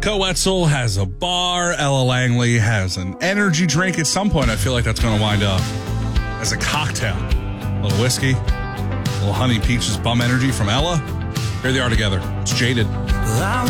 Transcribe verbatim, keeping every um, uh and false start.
Co Wetzel has a bar. Ella Langley has an energy drink. At some point, I feel like that's going to wind up as a cocktail. A little whiskey, a little honey peaches bum energy from Ella. Here they are together. It's Jaded.